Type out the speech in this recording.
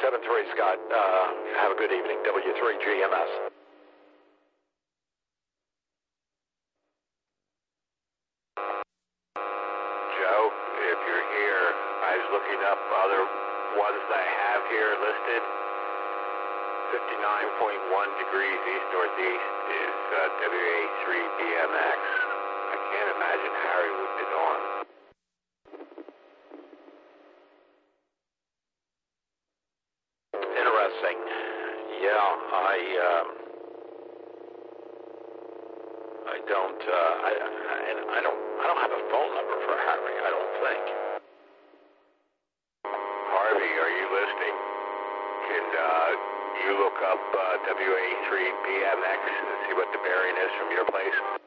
7-3, Scott. Have a good evening. W3GMS. Joe, if you're here, I was looking up other ones that I have here listed. 59.1 degrees east-northeast is WA3BMX. I can't imagine Harry would have been on. Interesting. Yeah, I don't have a phone number for Harry, I don't think. Harvey, are you listening? Can you look up WA3BMX and see what the bearing is from your place?